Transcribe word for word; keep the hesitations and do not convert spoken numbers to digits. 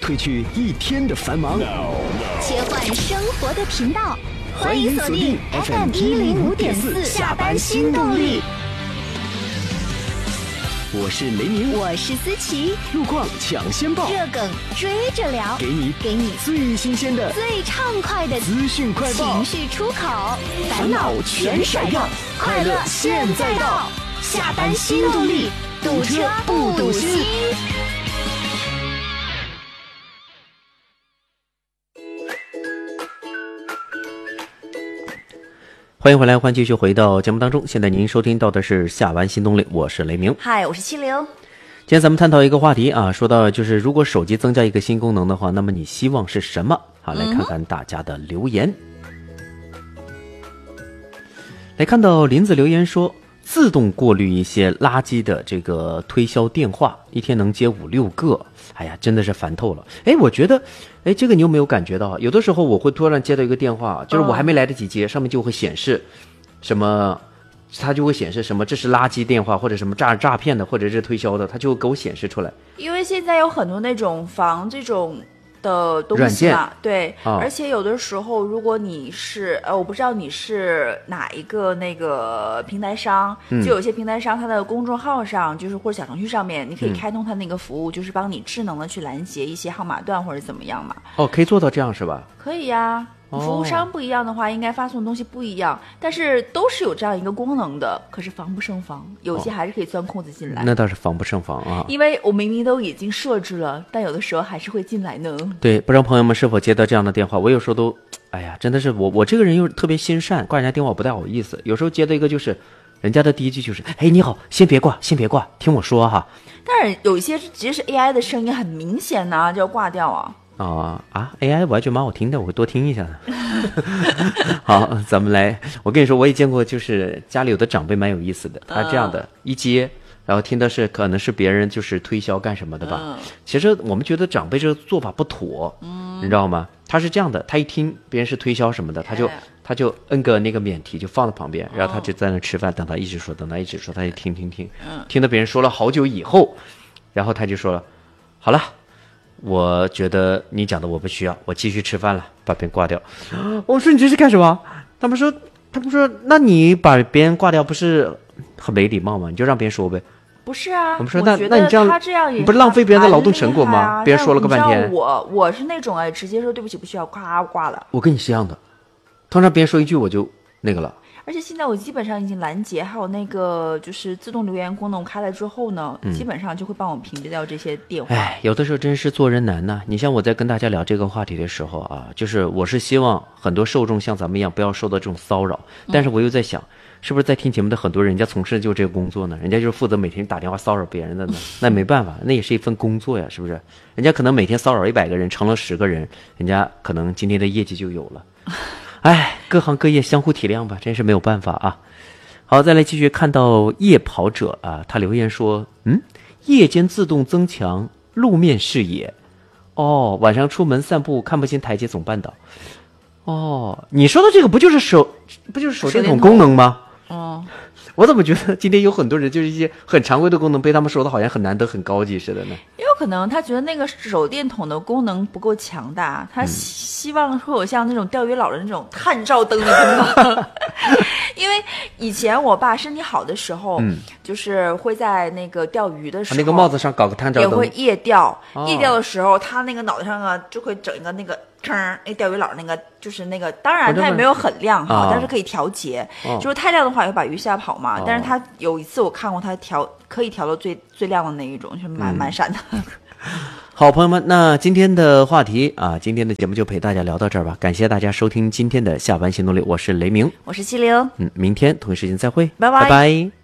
褪去一天的繁忙， 切换生活的频道，欢迎锁定 F M 一零五点四下班新动力。 我是雷鸣， 我是思琪， 路况抢先报， 热梗追着聊， 给你给你最新鲜的、 最畅快的资讯快报， 情绪出口，烦恼全甩掉，快乐现在到，下班新动力，堵车不堵心。 欢迎回来，欢迎继续回到节目当中。现在您收听到的是下班新动力，我是雷鸣。 嗨，我是七零。 今天咱们探讨一个话题啊，说到就是如果手机增加一个新功能的话，那么你希望是什么？好，来看看大家的留言。嗯、来看到林子留言说，自动过滤一些垃圾的这个推销电话，一天能接五六个。哎呀，真的是烦透了。哎，我觉得，哎，这个你有没有感觉到？有的时候我会突然接到一个电话，就是我还没来得及接，上面就会显示什么，它就会显示什么，这是垃圾电话，或者什么诈诈骗的，或者是推销的，它就给我显示出来。 因为现在有很多那种防这种的东西嘛，对、哦，而且有的时候，如果你是呃，我不知道你是哪一个那个平台商，嗯、就有些平台商它的公众号上，就是或者小程序上面，你可以开通它那个服务，嗯、就是帮你智能的去拦截一些号码段或者怎么样嘛。 哦，可以做到这样是吧？ 可以呀。服务商不一样的话，应该发送的东西不一样，但是都是有这样一个功能的。可是防不胜防，有些还是可以钻空子进来。 哦、那倒是防不胜防啊！ 因为我明明都已经设置了，但有的时候还是会进来呢。 对，不知道朋友们是否接到这样的电话？我有时候都，哎呀，真的是我我这个人又特别心善，挂人家电话我不太好意思。有时候接到一个就是，人家的第一句就是，哎，你好，先别挂，先别挂，听我说哈。 但是有一些直接是 A I 的声音，很明显呐、啊，就要挂掉啊。 哦啊 ，A I 我还觉得蛮好听的，我会多听一下的。好，咱们来，我跟你说，我也见过，就是家里有的长辈蛮有意思的，他这样的，一接，然后听的是可能是别人就是推销干什么的吧。嗯、其实我们觉得长辈这个做法不妥，嗯、你知道吗？他是这样的，他一听别人是推销什么的，他就、哎、他就摁个那个免提就放在旁边，然后他就在那吃饭，等他一直说，等他一直说，他就听听听，嗯、听到别人说了好久以后，然后他就说了，好了。我觉得你讲的我不需要，我继续吃饭了，把别人挂掉。我说你这是干什么？他们说，他们说，那你把别人挂掉不是很没礼貌吗？你就让别人说呗。 不是啊， 我们说那那你这样， 他这样也你不是浪费别人的劳动成果吗？啊、别人说了个半天。 我我是那种哎，直接说对不起，不需要，咵挂了。 我跟你是一样的，通常别人说一句我就那个了。 而且现在我基本上已经拦截，还有那个就是自动留言功能开了之后呢，嗯、基本上就会帮我屏蔽掉这些电话。 哎，有的时候真是做人难呐。你像我在跟大家聊这个话题的时候啊，就是我是希望很多受众像咱们一样不要受到这种骚扰，但是我又在想，是不是在听节目的很多人，人家从事就这个工作呢？人家就是负责每天打电话骚扰别人的呢？那没办法，那也是一份工作呀，是不是？人家可能每天骚扰一百个人，成了十个人，人家可能今天的业绩就有了。哎，各行各业相互体谅吧，真是没有办法啊。好，再来继续看到夜跑者啊，他留言说，嗯，夜间自动增强路面视野，哦，晚上出门散步看不清台阶总绊倒。哦，你说的这个不就是手不就是手电筒功能吗？ 哦， 我怎么觉得今天有很多人就是一些很常规的功能被他们说的好像很难得很高级似的呢？ 也有可能他觉得那个手电筒的功能不够强大，他希望会有像那种钓鱼佬的那种探照灯的功能。因为以前我爸身体好的时候，嗯、就是会在那个钓鱼的时候， 那个帽子上搞个探照灯， 也会夜钓。哦、夜钓的时候，他那个脑袋上啊就会整一个那个坑，那钓鱼佬那个就是那个，当然它也没有很亮哈，哦、但是可以调节。哦、就是太亮的话，也会把鱼吓跑嘛。哦、但是他有一次我看过他调，可以调到最最亮的那一种，就是蛮、嗯、蛮闪的。 好，朋友们，那今天的话题啊，今天的节目就陪大家聊到这儿吧。感谢大家收听今天的下班新动力，我是雷鸣， 我是七零， 嗯，明天同一时间再会， 拜拜。 拜拜。